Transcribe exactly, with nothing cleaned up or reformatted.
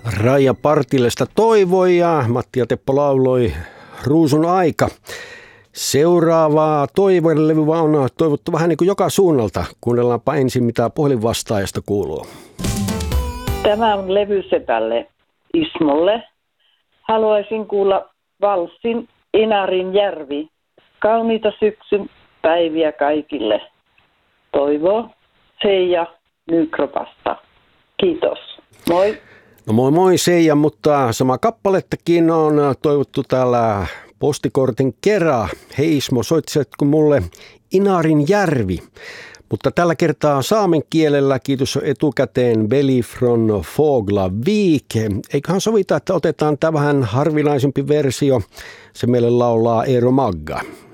Raija Partilasta toivoi ja Matti ja Teppo lauloi Ruusun aika. Seuraavaa toivon levy on toivottu vähän niin kuin joka suunnalta. Kuunnellaanpa ensin, mitä puhelinvastaajasta kuuluu. Tämä on levy sepälle Ismolle. Haluaisin kuulla valssin Inarin järvi. Kauniita syksyn päiviä kaikille. Toivoo Seija Nykropasta. Kiitos. Moi. No moi moi Seija, mutta sama kappalettakin on toivottu täällä postikortin kera. Hei Ismo, soittisitko mulle Inarin järvi? Mutta tällä kertaa saamen kielellä, kiitos etukäteen, Beli från Fågla Vik. Eiköhän sovita, että otetaan tämä vähän harvinaisempi versio. Se meille laulaa Eero Magga.